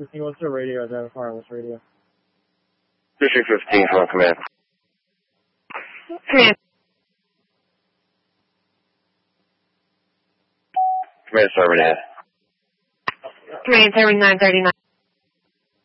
15, what's the radio? Identifier, what's radio? District 15, phone command. Command starboard ahead. Command 7939.